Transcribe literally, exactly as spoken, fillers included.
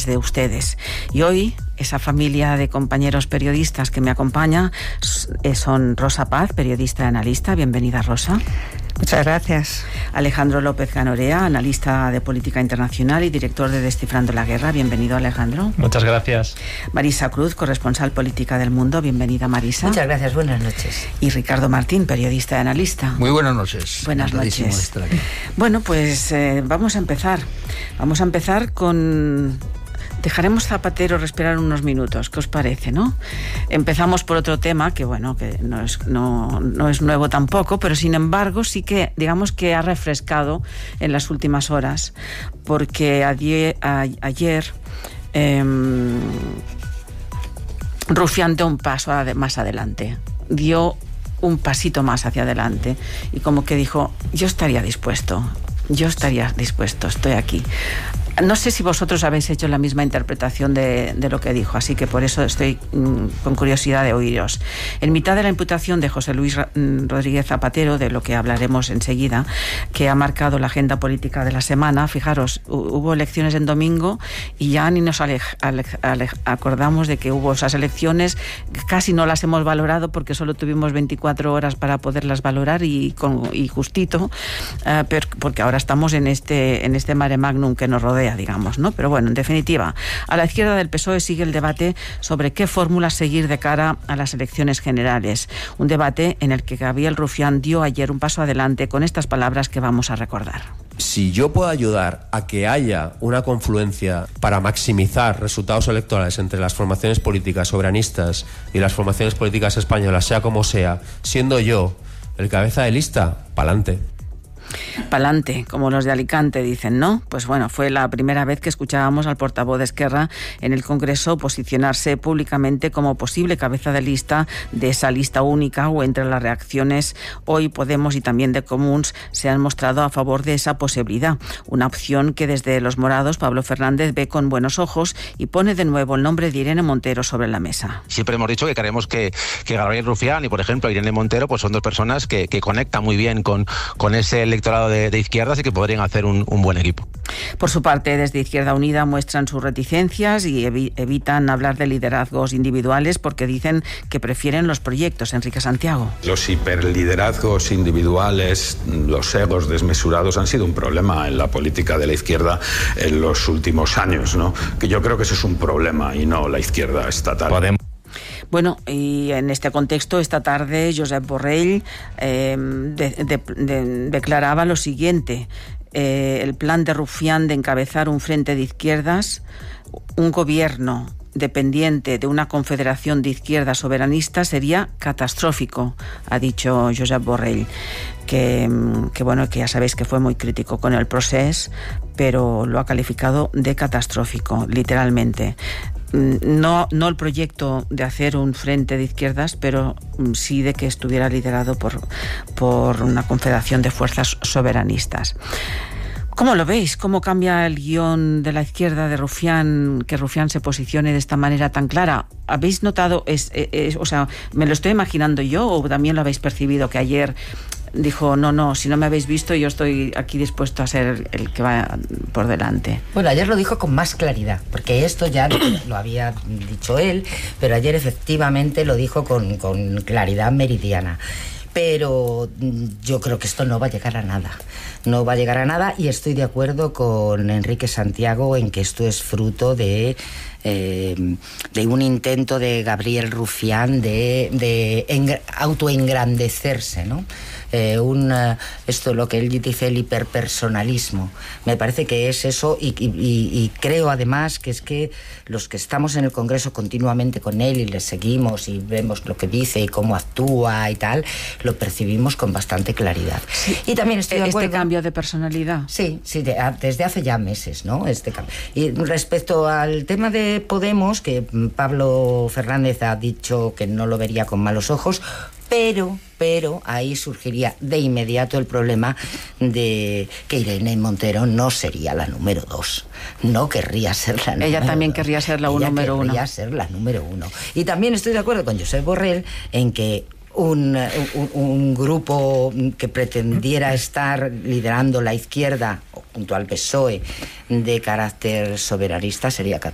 de ustedes. Y hoy esa familia de compañeros periodistas que me acompaña son Rosa Paz, periodista y analista. Bienvenida, Rosa. Muchas gracias. Alejandro López Ganorea, analista de política internacional y director de Descifrando la Guerra. Bienvenido, Alejandro. Muchas gracias. Marisa Cruz, corresponsal política del Mundo. Bienvenida, Marisa. Muchas gracias, buenas noches. Y Ricardo Martín, periodista y analista. Muy buenas noches. Buenas noches. Bueno, pues eh, vamos a empezar. Vamos a empezar con... Dejaremos Zapatero respirar unos minutos, ¿qué os parece, no? Empezamos por otro tema que, bueno, que no es, no, no es nuevo tampoco, pero sin embargo sí que, digamos que ha refrescado en las últimas horas, porque ayer, a, ayer eh, Rufián dio un paso más adelante, dio un pasito más hacia adelante y como que dijo, yo estaría dispuesto, yo estaría dispuesto, estoy aquí. No sé si vosotros habéis hecho la misma interpretación de, de lo que dijo, así que por eso estoy mmm, con curiosidad de oíros. En mitad de la imputación de José Luis Rodríguez Zapatero, de lo que hablaremos enseguida, que ha marcado la agenda política de la semana, fijaros, hubo elecciones en domingo y ya ni nos alej, alej, alej, acordamos de que hubo esas elecciones, casi no las hemos valorado porque solo tuvimos veinticuatro horas para poderlas valorar y, con, y justito, uh, per, porque ahora estamos en este, en este mare magnum que nos rodea, digamos, ¿no? Pero bueno, en definitiva, a la izquierda del P S O E sigue el debate sobre qué fórmula seguir de cara a las elecciones generales. Un debate en el que Gabriel Rufián dio ayer un paso adelante con estas palabras que vamos a recordar. Si yo puedo ayudar a que haya una confluencia para maximizar resultados electorales entre las formaciones políticas soberanistas y las formaciones políticas españolas, sea como sea, siendo yo el cabeza de lista, pa'lante. Pa'lante, como los de Alicante dicen, ¿no? Pues bueno, fue la primera vez que escuchábamos al portavoz de Esquerra en el Congreso posicionarse públicamente como posible cabeza de lista de esa lista única, o entre las reacciones hoy Podemos y también de Comuns se han mostrado a favor de esa posibilidad, una opción que desde Los Morados Pablo Fernández ve con buenos ojos y pone de nuevo el nombre de Irene Montero sobre la mesa. Siempre hemos dicho que queremos que, que Gabriel Rufián y, por ejemplo, Irene Montero pues son dos personas que, que conectan muy bien con, con ese electorado de, de izquierdas y que podrían hacer un, un buen equipo. Por su parte, desde Izquierda Unida muestran sus reticencias y evi- evitan hablar de liderazgos individuales porque dicen que prefieren los proyectos. Enrique Santiago. Los hiperliderazgos individuales, los egos desmesurados han sido un problema en la política de la izquierda en los últimos años, ¿no? Que yo creo que eso es un problema y no la izquierda estatal. Podemos. Bueno, y en este contexto, esta tarde Josep Borrell eh, de, de, de, declaraba lo siguiente: eh, el plan de Rufián de encabezar un frente de izquierdas, un gobierno dependiente de una confederación de izquierdas soberanistas sería catastrófico, ha dicho Josep Borrell, que, que bueno, que ya sabéis que fue muy crítico con el Procés, pero lo ha calificado de catastrófico, literalmente. No, no el proyecto de hacer un frente de izquierdas, pero sí de que estuviera liderado por, por una confederación de fuerzas soberanistas. ¿Cómo lo veis? ¿Cómo cambia el guión de la izquierda de Rufián, que Rufián se posicione de esta manera tan clara? ¿Habéis notado, es, es, o sea, me lo estoy imaginando yo o también lo habéis percibido que ayer dijo, no, no, si no me habéis visto yo estoy aquí dispuesto a ser el que va por delante? Bueno, ayer lo dijo con más claridad, porque esto ya lo había dicho él, pero ayer efectivamente lo dijo con, con claridad meridiana. Pero yo creo que esto no va a llegar a nada. No va a llegar a nada y estoy de acuerdo con Enrique Santiago en que esto es fruto de, eh, de un intento de Gabriel Rufián de, de engr- autoengrandecerse, ¿no? Eh, un, uh, esto lo que él dice, el hiperpersonalismo. Me parece que es eso y, y, y creo además que es que los que estamos en el Congreso continuamente con él y le seguimos y vemos lo que dice y cómo actúa y tal, lo percibimos con bastante claridad. Sí. Y también estoy de acuerdo. ¿Este cambio de personalidad? Sí, sí, de, desde hace ya meses, ¿no? Este cambio. Y respecto al tema de Podemos, que Pablo Fernández ha dicho que no lo vería con malos ojos, pero, pero ahí surgiría de inmediato el problema de que Irene Montero no sería la número dos. No querría ser la número Ella también dos. querría ser la Ella número uno. querría ser la número uno. Y también estoy de acuerdo con Josep Borrell en que Un, un, un grupo que pretendiera estar liderando la izquierda junto al P S O E de carácter soberanista sería catastrófico.